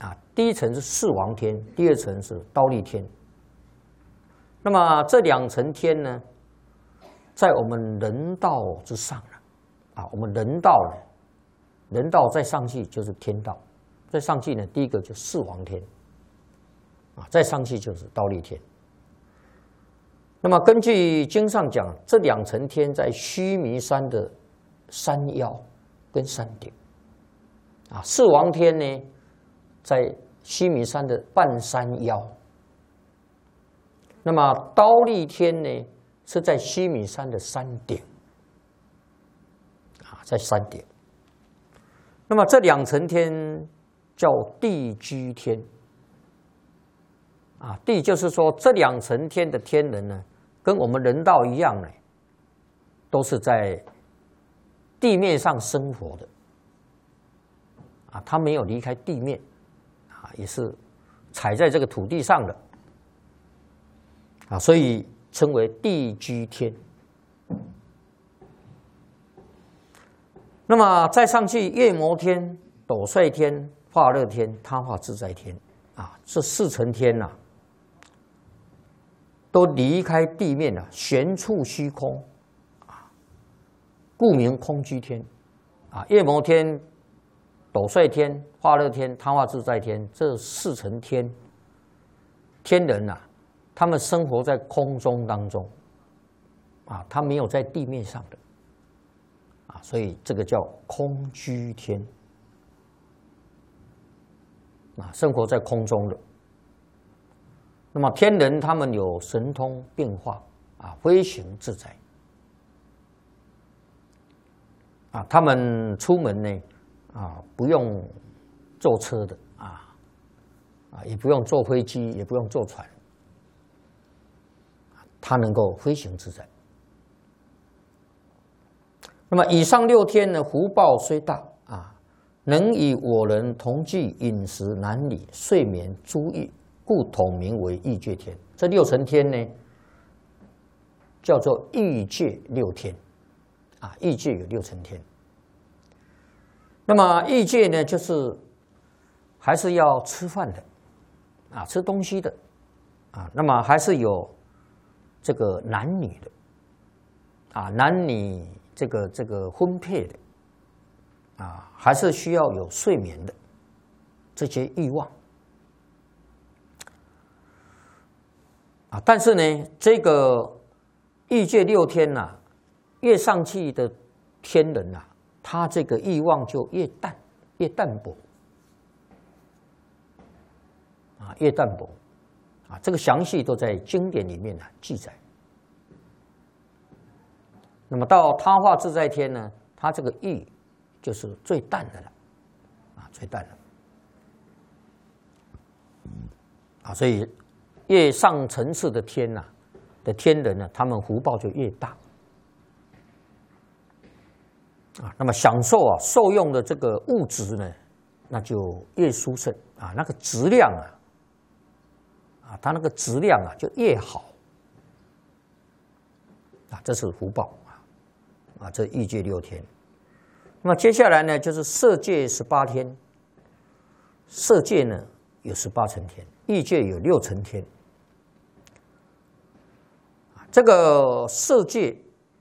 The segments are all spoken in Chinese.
第一层是四王天，第二层是忉利天。那么这2层天呢，在我们人道之上了，我们人道呢，人道再上去就是天道，再上去呢，第一个就四王天，再上去就是忉利天。那么根据经上讲，这2层天在须弥山的山腰跟山顶，四王天呢，在须弥山的半山腰。那么忉利天呢，是在须弥山的山顶，在山顶。那么这2层天叫地居天，地就是说这2层天的天人呢，跟我们人道一样呢，都是在地面上生活的，他没有离开地面，也是踩在这个土地上的，所以称为地居天。那么再上去，夜摩天、斗率天、化乐天、他化自在天，这4层天都离开地面了，悬处虚空，故名空居天。夜摩天、斗率天、化乐天、他化自在天，这4层天天人他们生活在空中当中，他没有在地面上的，所以这个叫空居天，生活在空中的。那么天人他们有神通变化，飞行自在，他们出门呢，不用坐车的，也不用坐飞机，也不用坐船，他能够飞行自在。那么以上6天呢，福报虽大，能与我人同居饮食男女睡眠诸欲，故统名为欲界天。这6层天呢，叫做欲界6天，欲界有6层天。那么欲界呢，就是还是要吃饭的，吃东西的，那么还是有这个男女的，男女这个婚配的，还是需要有睡眠的这些欲望。但是呢，这个欲界6天越上去的天人他这个欲望就越淡薄，越淡薄，这个详细都在经典里面记载。那么到他化自在天呢，他这个欲就是最淡的了，最淡了，所以越上层次的天天人呢，他们福报就越大，那么享受受用的这个物质呢，那就越殊胜，那个质量它那个质量就越好，这是福报这欲界6天。那么接下来呢，就是色界18天，色界呢有18层天，欲界有6层天。这个色界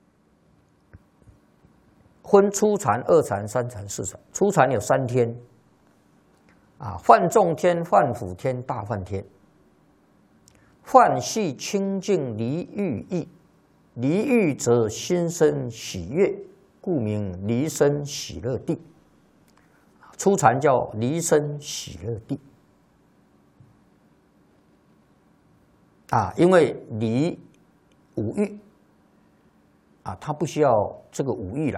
分初禅、二禅、三禅、四禅。初禅有3天，梵众天、梵辅天、大梵天。梵系清净离欲意，离欲则心生喜悦，故名离生喜乐地。初禅叫离生喜乐地，因为离五欲他不需要这个五欲了，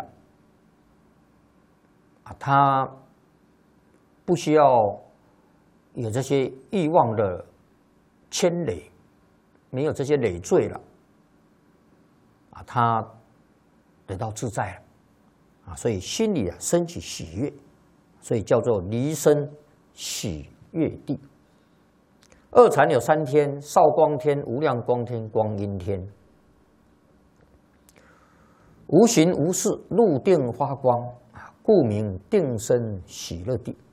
他不需要有这些欲望的牵累，没有这些累赘了，他得到自在了，所以心里升起喜悦，所以叫做离生喜悦地。二禅有3天，少光天、无量光天、光阴天。无形无事，入定发光，故名定生喜乐地。